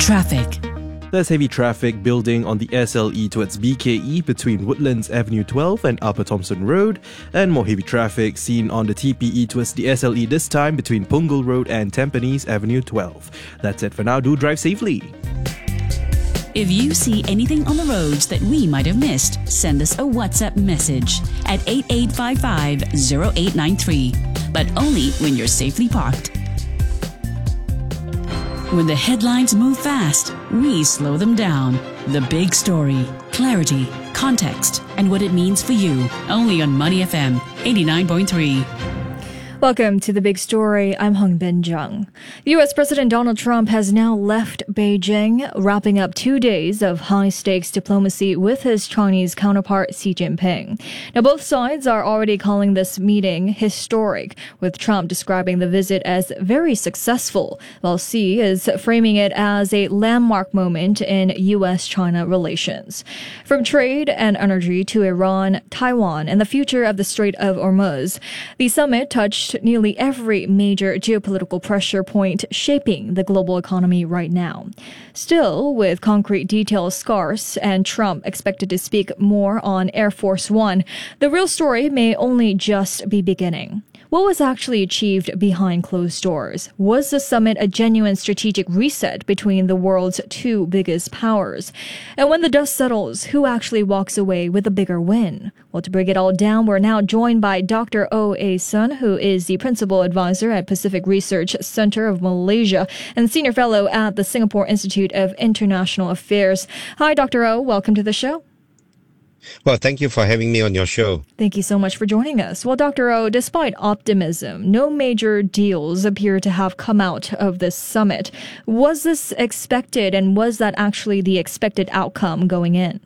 Traffic. There's heavy traffic building on the SLE towards BKE between Woodlands Avenue 12 and Upper Thomson Road, and more heavy traffic seen on the TPE towards the SLE this time between Punggol Road and Tampines Avenue 12. That's it for now. Do drive safely. If you see anything on the roads that we might have missed, send us a WhatsApp message at 8855-0893. But only when you're safely parked. When the headlines move fast, we slow them down. The big story, clarity, context, and what it means for you. Only on Money FM 89.3. Welcome to The Big Story. I'm Hung Bin Jung. U.S. President Donald Trump has now left Beijing, wrapping up 2 days of high-stakes diplomacy with his Chinese counterpart Xi Jinping. Now, both sides are already calling this meeting historic, with Trump describing the visit as very successful, while Xi is framing it as a landmark moment in U.S.-China relations. From trade and energy to Iran, Taiwan, and the future of the Strait of Hormuz, the summit touched nearly every major geopolitical pressure point shaping the global economy right now. Still, with concrete details scarce and Trump expected to speak more on Air Force One, the real story may only just be beginning. What was actually achieved behind closed doors? Was the summit a genuine strategic reset between the world's two biggest powers? And when the dust settles, who actually walks away with a bigger win? Well, to break it all down, we're now joined by Dr. Oh-Ae Sun, who is the Principal Advisor at Pacific Research Center of Malaysia and Senior Fellow at the Singapore Institute of International Affairs. Hi, Dr. Oh. Welcome to the show. Well, thank you for having me on your show. Thank you so much for joining us. Well, Dr. Oh, despite optimism, no major deals appear to have come out of this summit. Was this expected, and was that actually the expected outcome going in?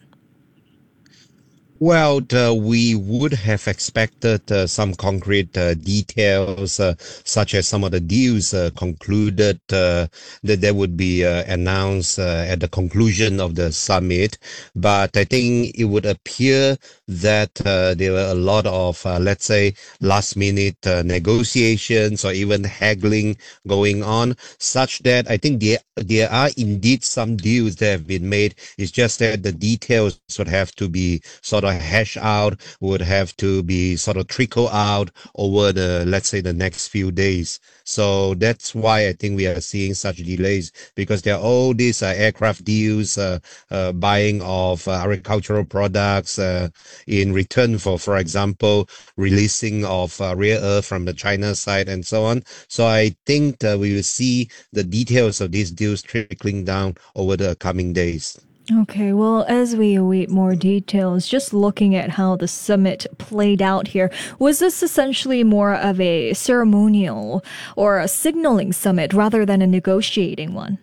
Well, we would have expected some concrete details, such as some of the deals concluded that they would be announced at the conclusion of the summit. But I think it would appear that there were a lot of, let's say, last-minute negotiations or even haggling going on, such that I think there are indeed some deals that have been made. It's just that the details would have to be sort of hash out, would have to be sort of trickle out over the, let's say, the next few days. So that's why I think we are seeing such delays, because there are all these aircraft deals, buying of agricultural products in return for example, releasing of rare earth from the China side and so on. So I think we will see the details of these deals trickling down over the coming days. Okay, well, as we await more details, just looking at how the summit played out here, was this essentially more of a ceremonial or a signaling summit rather than a negotiating one?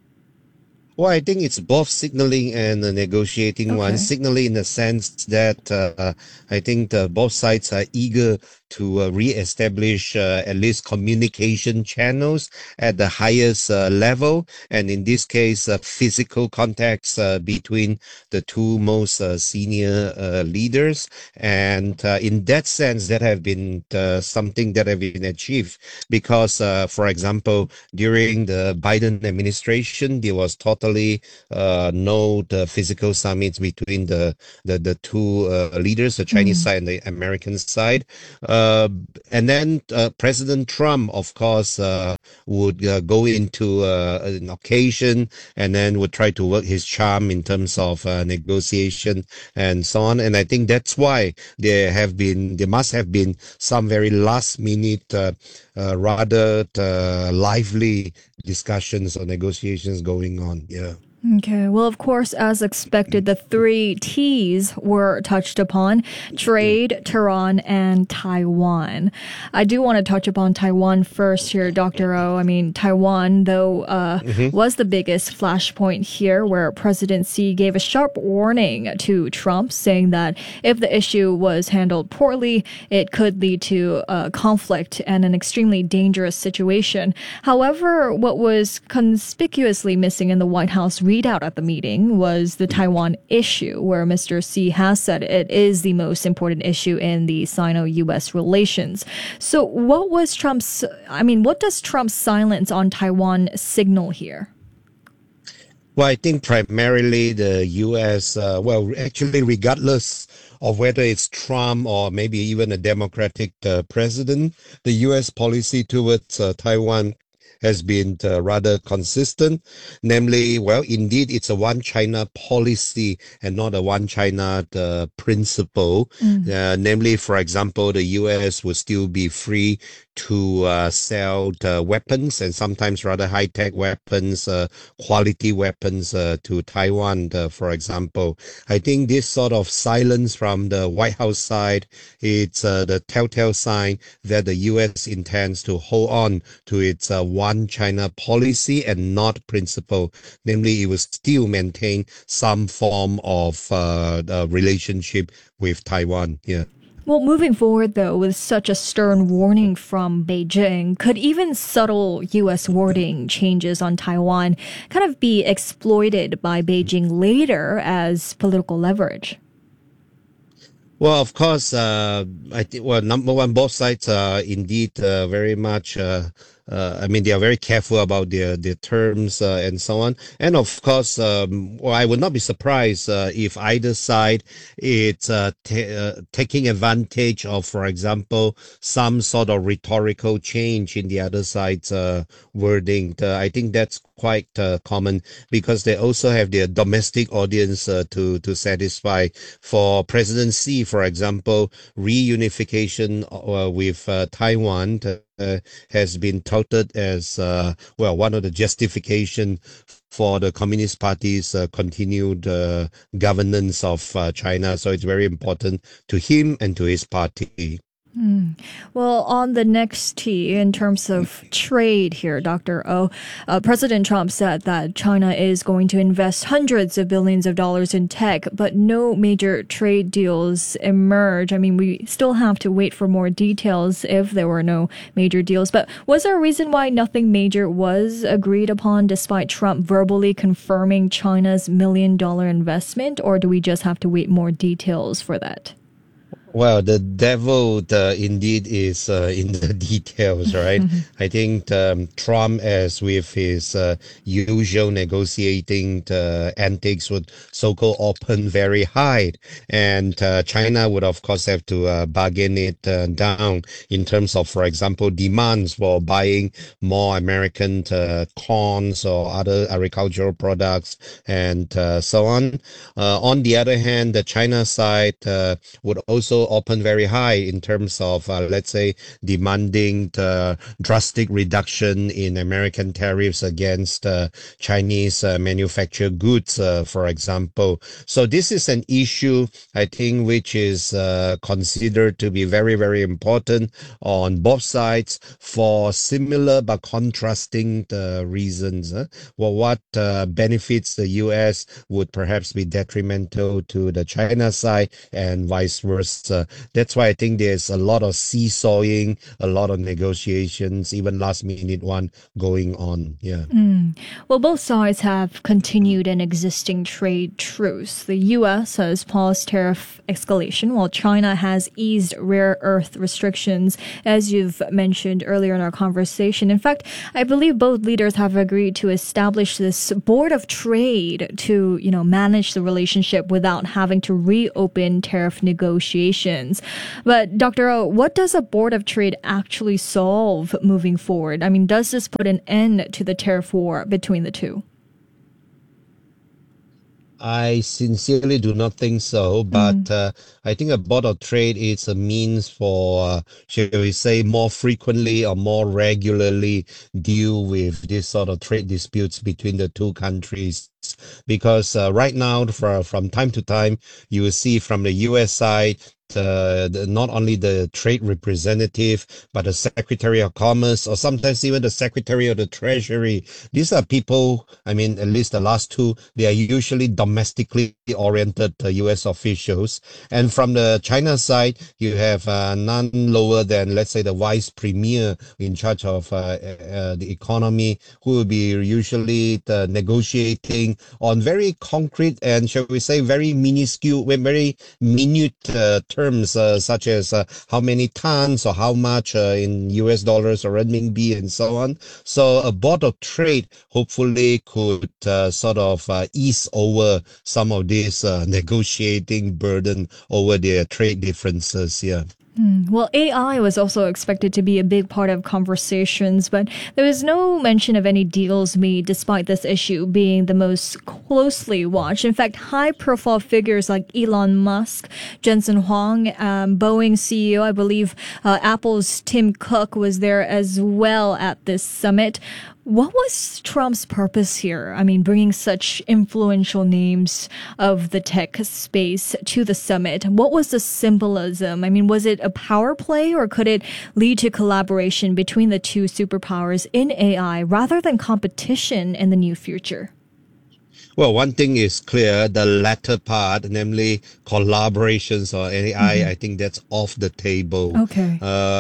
Well, I think it's both signaling and negotiating one. Signaling in the sense that I think both sides are eager to re-establish at least communication channels at the highest level, and in this case, physical contacts between the two most senior leaders. And in that sense, that have been something that have been achieved, because, for example, during the Biden administration, there was totally no physical summits between the two leaders, the Chinese side and the American side. And then President Trump, of course, would go into an occasion and then would try to work his charm in terms of negotiation and so on. And I think that's why there must have been some very last minute, rather lively discussions or negotiations going on. Yeah. Okay, well, of course, as expected, the three T's were touched upon: trade, Tehran, and Taiwan. I do want to touch upon Taiwan first here, Dr. Oh. I mean, Taiwan, though, was the biggest flashpoint here, where President Xi gave a sharp warning to Trump, saying that if the issue was handled poorly, it could lead to conflict and an extremely dangerous situation. However, what was conspicuously missing in the White House readout at the meeting was the Taiwan issue, where Mr. Xi has said it is the most important issue in the Sino-U.S. relations. So what does Trump's silence on Taiwan signal here? Well, I think primarily the U.S., actually, regardless of whether it's Trump or maybe even a Democratic president, the U.S. policy towards Taiwan has been rather consistent. Namely, well, indeed, it's a one China policy and not a one China principle. Namely, for example, the U.S. will still be free to sell weapons and sometimes rather high-tech weapons, quality weapons to Taiwan, for example. I think this sort of silence from the White House side, it's the telltale sign that the U.S. intends to hold on to its one China policy and not principle. Namely, it will still maintain some form of relationship with Taiwan. Yeah. Well, moving forward, though, with such a stern warning from Beijing, could even subtle U.S. wording changes on Taiwan kind of be exploited by Beijing later as political leverage? Well, of course, I think, well, number one, both sides are indeed very much, they are very careful about their terms and so on. And of course, I would not be surprised if either side is taking advantage of, for example, some sort of rhetorical change in the other side's wording. I think that's quite common because they also have their domestic audience to satisfy. For President Xi, for example, reunification with Taiwan has been touted as one of the justification for the Communist Party's continued governance of China. So it's very important to him and to his party. Well, on the next tee, in terms of trade here, Dr. O, President Trump said that China is going to invest hundreds of billions of dollars in tech, but no major trade deals emerge. I mean, we still have to wait for more details if there were no major deals. But was there a reason why nothing major was agreed upon despite Trump verbally confirming China's $1 million investment, or do we just have to wait more details for that? Well, the devil indeed is in the details, right? I think Trump, as with his usual negotiating antics, would so-called open very high. And China would, of course, have to bargain it down in terms of, for example, demands for buying more American corns or other agricultural products and so on. On the other hand, the China side would also open very high in terms of, let's say, demanding the drastic reduction in American tariffs against Chinese manufactured goods, for example. So this is an issue, I think, which is considered to be very, very important on both sides for similar but contrasting reasons. Well, what benefits the U.S. would perhaps be detrimental to the China side and vice versa. That's why I think there's a lot of seesawing, a lot of negotiations, even last minute one going on. Yeah. Well, both sides have continued an existing trade truce. The U.S. has paused tariff escalation, while China has eased rare earth restrictions, as you've mentioned earlier in our conversation. In fact, I believe both leaders have agreed to establish this board of trade to, manage the relationship without having to reopen tariff negotiations. But Dr. O, what does a board of trade actually solve moving forward? I mean, does this put an end to the tariff war between the two? I sincerely do not think so, but I think a board of trade is a means for, shall we say, more frequently or more regularly deal with this sort of trade disputes between the two countries. Because right now, from time to time, you will see from the U.S. side, not only the trade representative, but the Secretary of Commerce, or sometimes even the Secretary of the Treasury. These are people, at least the last two, they are usually domestically oriented U.S. officials. And from the China side, you have none lower than, let's say, the Vice Premier in charge of the economy, who will be usually negotiating on very concrete and, shall we say, very minuscule, very minute terms such as how many tons or how much in US dollars or renminbi and so on. So a board of trade hopefully could sort of ease over some of this negotiating burden over their trade differences here. Well, AI was also expected to be a big part of conversations, but there was no mention of any deals made despite this issue being the most closely watched. In fact, high-profile figures like Elon Musk, Jensen Huang, Boeing CEO, I believe Apple's Tim Cook was there as well at this summit. What was Trump's purpose here? I mean, bringing such influential names of the tech space to the summit. What was the symbolism? I mean, was it a power play or could it lead to collaboration between the two superpowers in AI rather than competition in the near future? Well, one thing is clear, the latter part, namely collaborations or AI, I think that's off the table. Okay.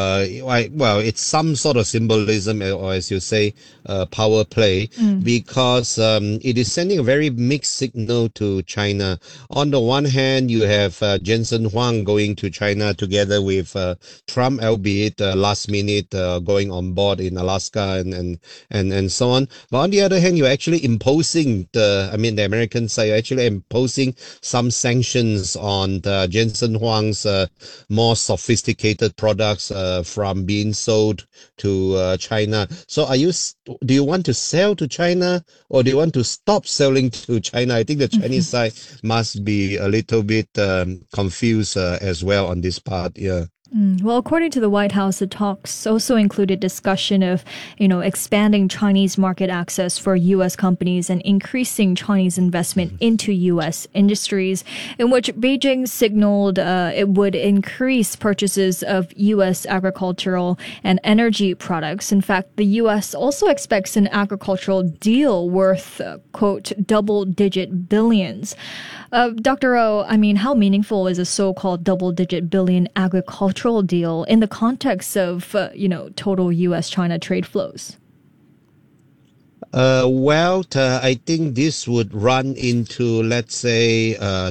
Well, it's some sort of symbolism, or as you say, power play, because it is sending a very mixed signal to China. On the one hand, you have Jensen Huang going to China together with Trump, albeit last minute going on board in Alaska and so on. But on the other hand, you're actually imposing the American side, you're actually imposing some sanctions on Jensen Huang's more sophisticated products from being sold to China. So do you want to sell to China or do you want to stop selling to China? I think the Chinese side must be a little bit confused as well on this part. Yeah. Well, according to the White House, the talks also included discussion of, expanding Chinese market access for U.S. companies and increasing Chinese investment into U.S. industries, in which Beijing signaled it would increase purchases of U.S. agricultural and energy products. In fact, the U.S. also expects an agricultural deal worth, quote, double-digit billions. Dr. O, I mean, how meaningful is a so-called double-digit billion agricultural deal in the context of, total U.S.-China trade flows? I think this would run into, let's say,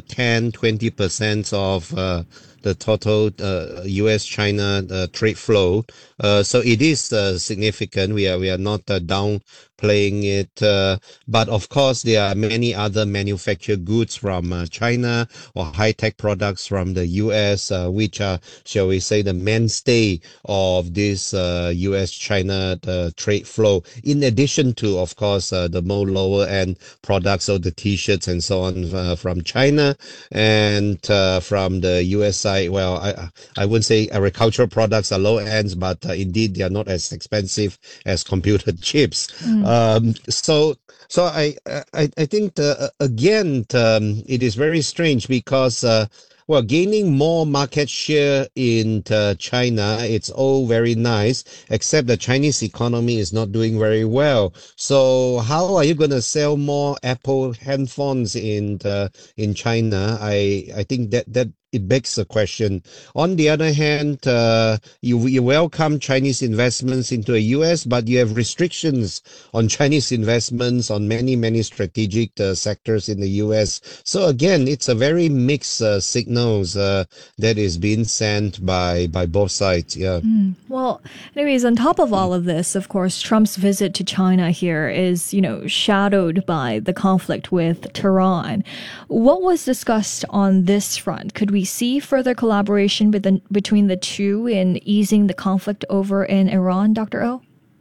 10-20% of the total U.S.-China trade flow. So it is significant. We are not downplaying it. But of course, there are many other manufactured goods from China or high-tech products from the U.S., which are, shall we say, the mainstay of this U.S.-China trade flow. In addition to, of course, the more lower-end products, so the T-shirts and so on from China and from the U.S. side. Well, I wouldn't say agricultural products are low ends, but indeed they are not as expensive as computer chips. So I think again it is very strange because gaining more market share in China, it's all very nice, except the Chinese economy is not doing very well. So how are you going to sell more Apple handphones in China? I think that it begs the question. On the other hand, you welcome Chinese investments into the U.S., but you have restrictions on Chinese investments on many strategic sectors in the U.S. So again, it's a very mixed signals that is being sent by both sides. Yeah. Well, anyways, on top of all of this, of course, Trump's visit to China here is, shadowed by the conflict with Tehran. What was discussed on this front? Could we see further collaboration between the two in easing the conflict over in Iran, Dr. O?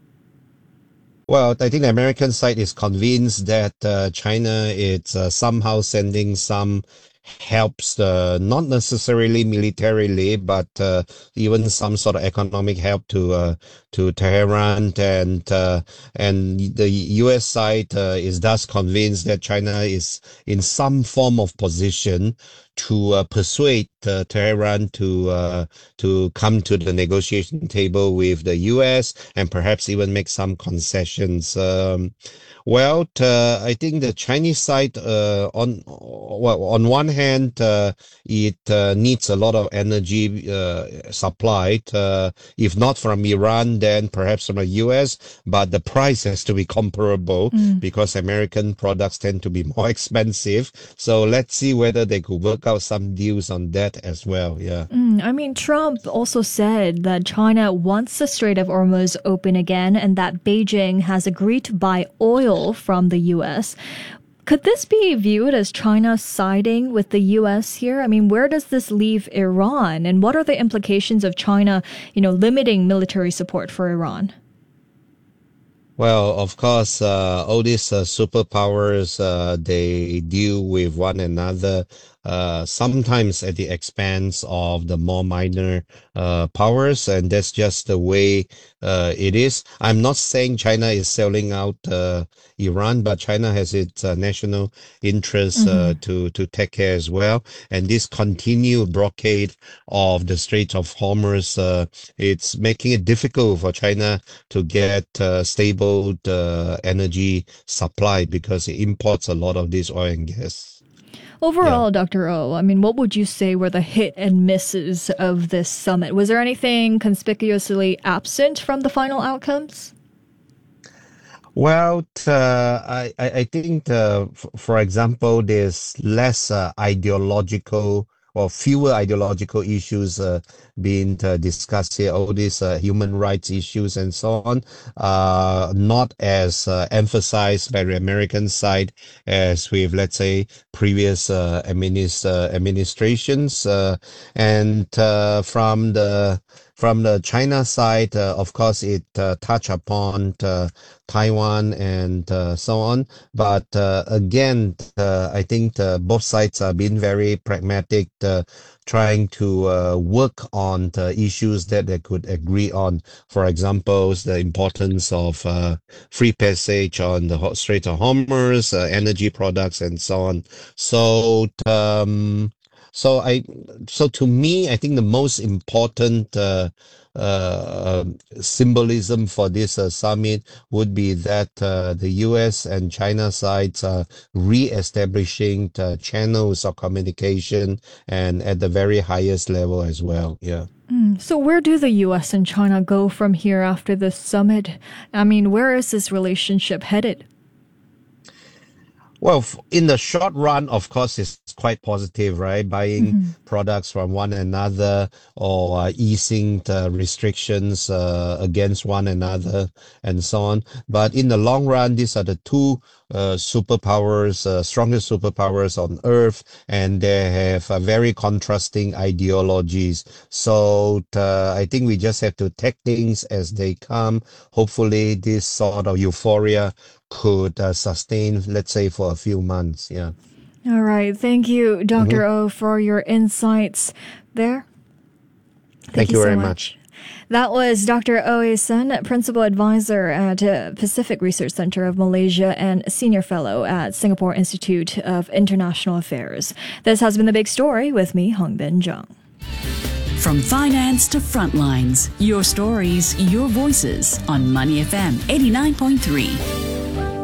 Well, I think the American side is convinced that China is somehow sending some helps, not necessarily militarily, but even some sort of economic help to Tehran, and the U.S. side is thus convinced that China is in some form of position to persuade Tehran to come to the negotiation table with the U.S. and perhaps even make some concessions. I think the Chinese side, on one hand, it needs a lot of energy supplied, if not from Iran, then perhaps from the U.S., but the price has to be comparable because American products tend to be more expensive. So let's see whether they could work work out some deals on that as well. Yeah. I mean, Trump also said that China wants the Strait of Hormuz open again and that Beijing has agreed to buy oil from the U.S. Could this be viewed as China siding with the U.S. here? I mean, where does this leave Iran? And what are the implications of China, limiting military support for Iran? Well, of course, all these superpowers, they deal with one another, sometimes at the expense of the more minor powers, and that's just the way it is. I'm not saying China is selling out Iran, but China has its national interests to take care as well. And this continued blockade of the Strait of Hormuz, it's making it difficult for China to get stable energy supply because it imports a lot of this oil and gas. Overall, Dr. O, I mean, what would you say were the hit and misses of this summit? Was there anything conspicuously absent from the final outcomes? Well, I think, for example, there's less ideological or fewer ideological issues being discussed here. All these human rights issues and so on, not as emphasized by the American side as with, let's say, previous administrations. And from the China side, of course, it touched upon Taiwan and so on. But again, I think both sides are being very pragmatic, trying to work on the issues that they could agree on. For example, the importance of free passage on the Strait of Hormuz, energy products, and so on. So to me, I think the most important symbolism for this summit would be that the U.S. and China sides are re-establishing the channels of communication and at the very highest level as well. Yeah. So where do the U.S. and China go from here after this summit? I mean, where is this relationship headed? Well, in the short run, of course, it's quite positive, right? Buying products from one another or easing the restrictions against one another and so on. But in the long run, these are the two superpowers, strongest superpowers on Earth, and they have very contrasting ideologies. So I think we just have to take things as they come. Hopefully, this sort of euphoria could sustain, let's say, for a few months. Yeah. All right. Thank you, Dr. O, for your insights there. Thank you very much. That was Dr. Ooi Sun, Principal Advisor at Pacific Research Center of Malaysia and Senior Fellow at Singapore Institute of International Affairs. This has been The Big Story with me, Hong Bin Zhang. From finance to frontlines, your stories, your voices on Money FM 89.3.